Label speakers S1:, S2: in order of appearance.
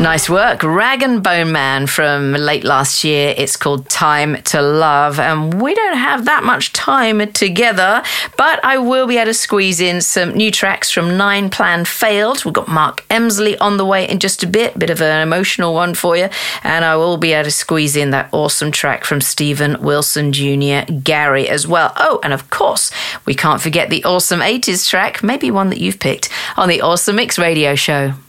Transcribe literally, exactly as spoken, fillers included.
S1: Nice work. Rag and Bone Man from late last year. It's called Time to Love. And we don't have that much time together, but I will be able to squeeze in some new tracks from Nine Plan Failed. We've got Mark Emsley on the way in just a bit, bit of an emotional one for you. And I will be able to squeeze in that awesome track from Stephen Wilson Junior, Gary as well. Oh, and of course, we can't forget the awesome eighties track, maybe one that you've picked, on the Awesome Mix Radio Show.